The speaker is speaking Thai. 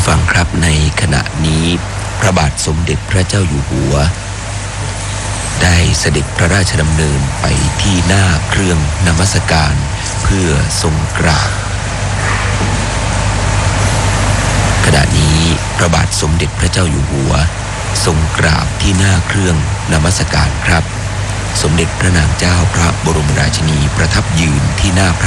ฟังครับในขณะนี้พระบาทสมเด็จพระเจ้าอยู่หัวได้เสด็จพระราชดำเนินไปที่หน้าเครื่องนมัสการเพื่อทรงกราบขณะนี้พระบาทสมเด็จพระเจ้าอยู่หัวทรงกราบที่หน้าเครื่องนมัสการครับสมเด็จพระนางเจ้าพระบรมราชินีประทับยืนที่หน้าพระ